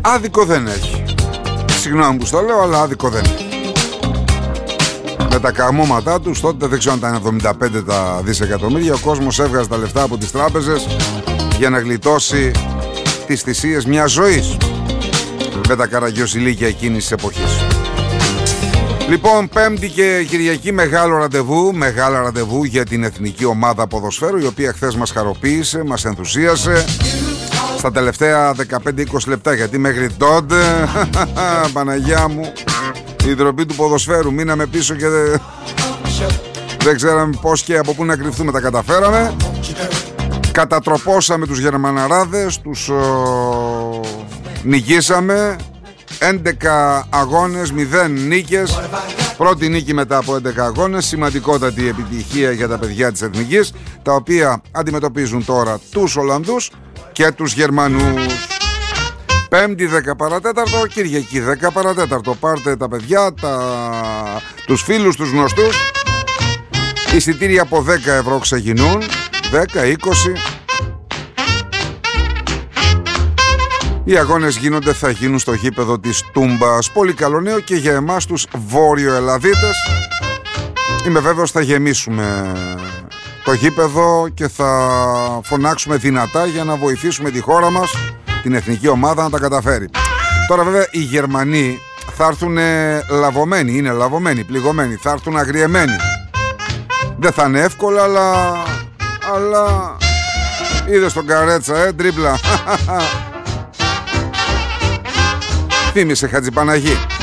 άδικο δεν έχει. Συγγνώμη που στο λέω, αλλά άδικο δεν έχει. Με τα καμώματά τους, τότε δεν ξέρω αν ήταν 75 τα δισεκατομμύρια, ο κόσμος έβγαζε τα λεφτά από τις τράπεζες για να γλιτώσει τις θυσίες μιας ζωής με τα καραγκιόζηλίκια εκείνης της εποχής. Λοιπόν, Πέμπτη και Κυριακή μεγάλο ραντεβού για την εθνική ομάδα ποδοσφαίρου, η οποία χθες μας χαροποίησε, μας ενθουσίασε στα τελευταία 15-20 λεπτά, γιατί μέχρι τότε Παναγιά μου, η ντροπή του ποδοσφαίρου, μείναμε πίσω και δεν ξέραμε πώς και από πού να κρυφθούμε. Τα καταφέραμε, κατατροπώσαμε τους Γερμαναράδες, τους νικήσαμε. 11 αγώνες, 0 νίκες. Πρώτη νίκη μετά από 11 αγώνες. Σημαντικότατη επιτυχία για τα παιδιά της Εθνικής, τα οποία αντιμετωπίζουν τώρα τους Ολλανδούς και τους Γερμανούς. Πέμπτη 10 παρατέταρτο, Κυριακή 10 παρατέταρτο. Πάρτε τα παιδιά, τους φίλους, τους γνωστούς. Εισιτήρια από 10 ευρώ ξεκινούν, 10, 20. Οι αγώνες θα γίνουν στο γήπεδο της Τούμπας. Πολύ καλό νέο και για εμάς τους Βόρειο-Ελλαδίτες. Είμαι βέβαιος θα γεμίσουμε το γήπεδο και θα φωνάξουμε δυνατά για να βοηθήσουμε τη χώρα μας, την εθνική ομάδα, να τα καταφέρει. Τώρα βέβαια οι Γερμανοί θα έρθουν λαβωμένοι, είναι λαβωμένοι, πληγωμένοι, θα έρθουν αγριεμένοι. Δεν θα είναι εύκολα, αλλά είδες τον Καρέτσα, τρίπλα. Θύμισε Χατζηπαναγή.